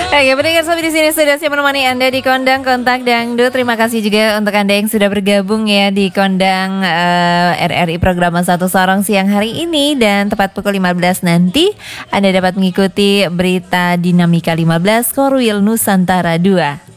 Oke, pendengar sampai di sini sudah siap menemani Anda di Kondang Kontak Dangdut. Terima kasih juga untuk Anda yang sudah bergabung ya di Kondang RRI program Satu Sorong siang hari ini. Dan tepat pukul 15 nanti Anda dapat mengikuti berita Dinamika 15 Korwil Nusantara 2.